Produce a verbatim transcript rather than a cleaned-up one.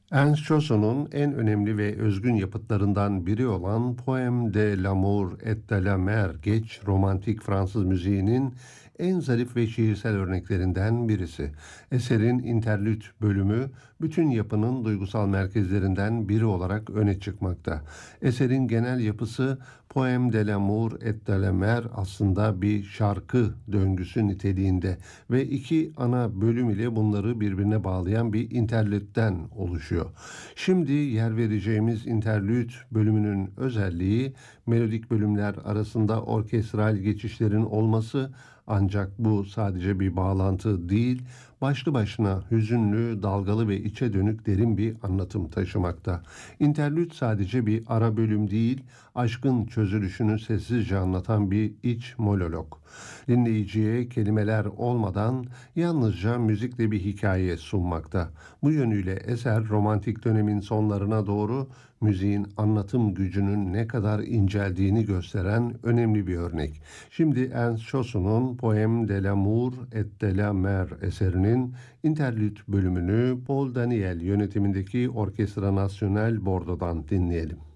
Ernst Chausse'un en önemli ve özgün yapıtlarından biri olan Poème de l'amour et de la mer, geç romantik Fransız müziğinin en zarif ve şiirsel örneklerinden birisi. Eserin interlüt bölümü bütün yapının duygusal merkezlerinden biri olarak öne çıkmakta. Eserin genel yapısı Poème de l'amour et de la mer aslında bir şarkı döngüsü niteliğinde ve iki ana bölüm ile bunları birbirine bağlayan bir interlütten oluşuyor. Şimdi yer vereceğimiz interlüt bölümünün özelliği melodik bölümler arasında orkestral geçişlerin olması, ancak bu sadece bir bağlantı değil, başlı başına hüzünlü, dalgalı ve içe dönük derin bir anlatım taşımakta. İnterlüt sadece bir ara bölüm değil, aşkın çözülüşünü sessizce anlatan bir iç monolog. Dinleyiciye kelimeler olmadan yalnızca müzikle bir hikaye sunmakta. Bu yönüyle eser romantik dönemin sonlarına doğru müziğin anlatım gücünün ne kadar inceldiğini gösteren önemli bir örnek. Şimdi Ernst Chausse'un Poème de l'amour et de la mer eserinin interlüt bölümünü Paul Daniel yönetimindeki Orkestra National Bordeaux'dan dinleyelim.